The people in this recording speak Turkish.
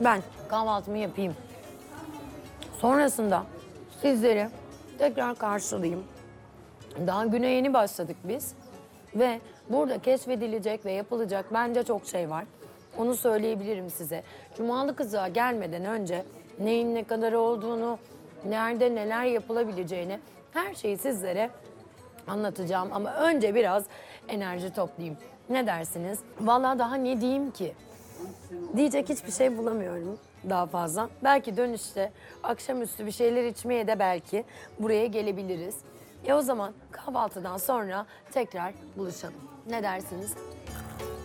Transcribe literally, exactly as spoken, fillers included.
ben kahvaltımı yapayım. Sonrasında sizleri tekrar karşılayayım. Daha güne yeni başladık biz. Ve burada keşfedilecek ve yapılacak bence çok şey var. Onu söyleyebilirim size. Cumalı Kızığa gelmeden önce neyin ne kadar olduğunu, nerede neler yapılabileceğini her şeyi sizlere anlatacağım. Ama önce biraz enerji toplayayım. Ne dersiniz? Vallahi daha ne diyeyim ki? Diyecek hiçbir şey bulamıyorum daha fazla. Belki dönüşte akşamüstü bir şeyler içmeye de belki buraya gelebiliriz. E o zaman kahvaltıdan sonra tekrar buluşalım. Ne dersiniz?